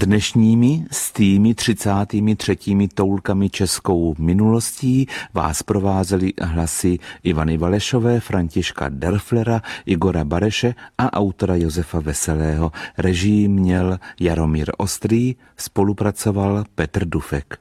Dnešními s tými 33. toulkami českou minulostí vás provázely hlasy Ivany Valešové, Františka Derflera, Igora Bareše a autora Josefa Veselého. Režii měl Jaromír Ostrý, spolupracoval Petr Dufek.